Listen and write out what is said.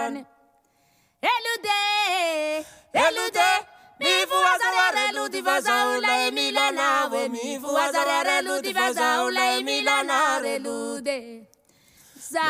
Elude, elude, mi fu azarere ludi vaza ula emilana we mi fu azarere ludi vaza ula emilana relude.